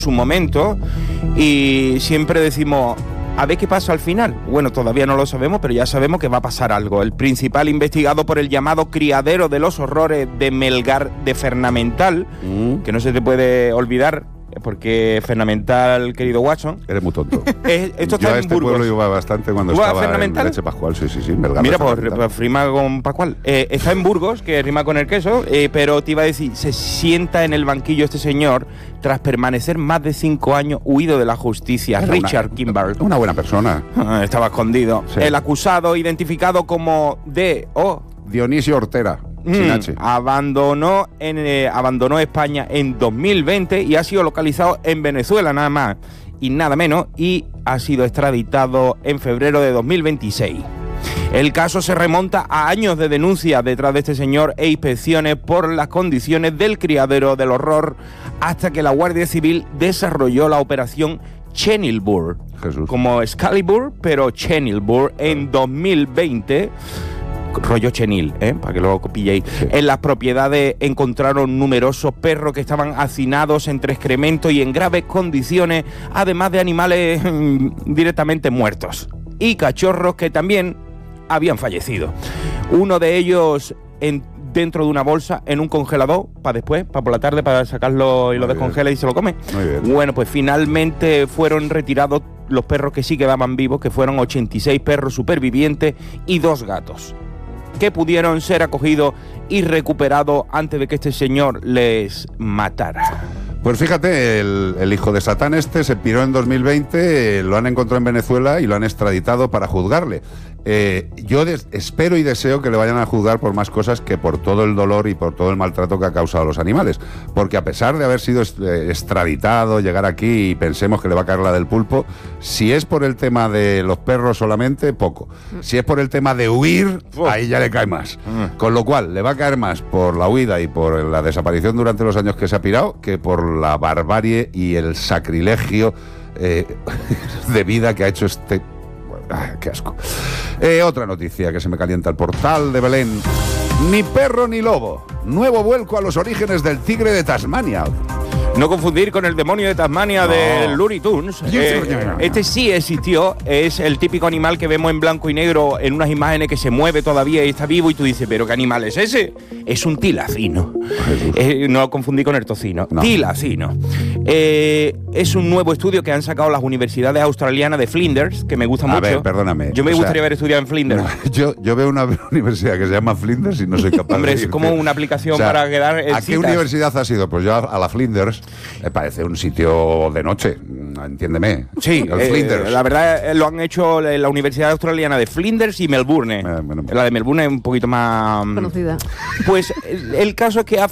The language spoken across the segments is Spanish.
su momento y siempre decimos, a ver qué pasa al final. Bueno, todavía no lo sabemos, pero ya sabemos que va a pasar algo. El principal investigado por el llamado criadero de los horrores de Melgar de Fernamental, que no se te puede olvidar, porque Fernamental, querido Watson... Eres muy tonto. Esto yo está a en este Burgos. pueblo iba bastante cuando estaba en Leche Pascual. Sí, Melgar. Mira, pues rima con Pascual. Está en Burgos, que rima con el queso, pero te iba a decir, se sienta en el banquillo este señor tras permanecer más de 5 años huido de la justicia. Era Richard Kimber. Una buena persona. Estaba escondido. Sí. El acusado, identificado como Dionisio Ortega. Abandonó España en 2020 y ha sido localizado en Venezuela, nada más y nada menos, y ha sido extraditado en febrero de 2026. El caso se remonta a años de denuncias detrás de este señor e inspecciones por las condiciones del criadero del horror, hasta que la Guardia Civil desarrolló la operación Chenilbur, como Excalibur, pero Chenilbur, en 2020. Rollo Chenil, para que lo pilléis. Sí. En las propiedades encontraron numerosos perros que estaban hacinados entre excrementos y en graves condiciones, además de animales directamente muertos y cachorros que también habían fallecido. Uno de ellos dentro de una bolsa en un congelador para después, para por la tarde, para sacarlo y lo descongela y se lo come. Muy bien. Bueno, pues finalmente fueron retirados los perros que sí quedaban vivos, que fueron 86 perros supervivientes y 2 gatos, que pudieron ser acogidos y recuperados antes de que este señor les matara. Pues fíjate, el hijo de Satán se piró en 2020, lo han encontrado en Venezuela y lo han extraditado para juzgarle. Yo espero y deseo que le vayan a juzgar por más cosas que por todo el dolor y por todo el maltrato que ha causado a los animales, porque a pesar de haber sido extraditado, llegar aquí y pensemos que le va a caer la del pulpo, si es por el tema de los perros solamente, poco. Si es por el tema de huir, ahí ya le cae más. Con lo cual, le va a caer más por la huida y por la desaparición durante los años que se ha pirado, que por la barbarie y el sacrilegio de vida que ha hecho este... ¡Qué asco! Otra noticia que se me calienta el portal de Belén. Ni perro ni lobo. Nuevo vuelco a los orígenes del tigre de Tasmania. No confundir con el demonio de Tasmania de Looney Tunes. Este sí existió, es el típico animal que vemos en blanco y negro en unas imágenes que se mueve todavía y está vivo y tú dices, ¿pero qué animal es ese? Es un tilacino. No lo confundí con el tocino. No. Tilacino. Es un nuevo estudio que han sacado las universidades australianas de Flinders, que me gusta mucho. A ver, perdóname. Yo me gustaría haber estudiado en Flinders. No, yo veo una universidad que se llama Flinders y no soy capaz Hombre, de... es como una aplicación para quedar en ¿A qué universidad has ido? Pues yo a la Flinders. Me parece un sitio de noche, entiéndeme. Sí, la verdad lo han hecho la Universidad Australiana de Flinders y Melbourne. Bueno. La de Melbourne es un poquito más conocida. Pues el caso es que ha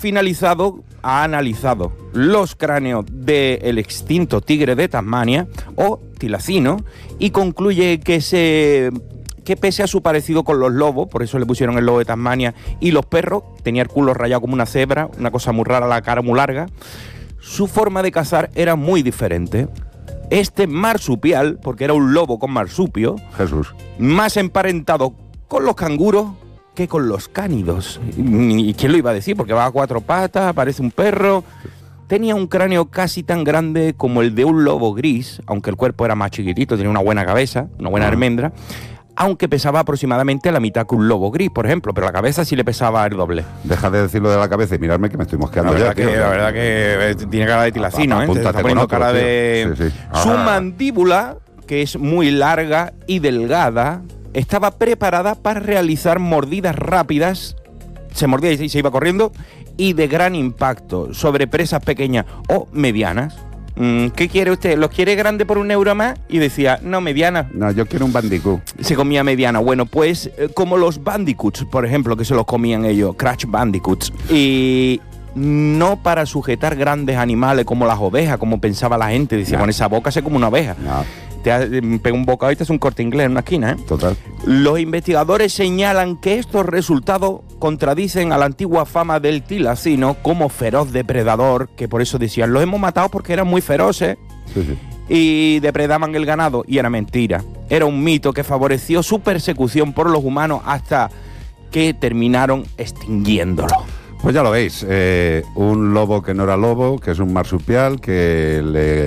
analizado los cráneos del extinto tigre de Tasmania, o tilacino, y concluye que pese a su parecido con los lobos, por eso le pusieron el lobo de Tasmania, y los perros, tenía el culo rayado como una cebra, una cosa muy rara, la cara muy larga, su forma de cazar era muy diferente. Este marsupial, porque era un lobo con marsupio, Jesús, más emparentado con los canguros que con los cánidos. ¿Y quién lo iba a decir? Porque va a 4 patas, parece un perro. Tenía un cráneo casi tan grande como el de un lobo gris, aunque el cuerpo era más chiquitito, tenía una buena cabeza, una buena almendra, aunque pesaba aproximadamente la mitad que un lobo gris, por ejemplo, pero la cabeza sí le pesaba el doble. Deja de decirlo de la cabeza y mirarme que me estoy mosqueando ya. La verdad que tiene cara de tilacino, te está poniendo cara de... Sí. Su mandíbula, que es muy larga y delgada, estaba preparada para realizar mordidas rápidas, se mordía y se iba corriendo, y de gran impacto sobre presas pequeñas o medianas. ¿Qué quiere usted? ¿Los quiere grande por €1 más? Y decía, no, mediana. No, yo quiero un bandicoot. Se comía mediana. Bueno, pues como los bandicoots, por ejemplo, que se los comían ellos, Crash Bandicoots. Y no para sujetar grandes animales como las ovejas, como pensaba la gente. Decía, con esa boca se come una oveja. No. Te pega un bocado y te hace un Corte Inglés en una esquina, ¿eh? Total. Los investigadores señalan que estos resultados contradicen a la antigua fama del tilacino como feroz depredador, que por eso decían, los hemos matado porque eran muy feroces. Sí. Y depredaban el ganado, y era mentira. Era un mito que favoreció su persecución por los humanos hasta que terminaron extinguiéndolo. Pues ya lo veis, un lobo que no era lobo, que es un marsupial, que le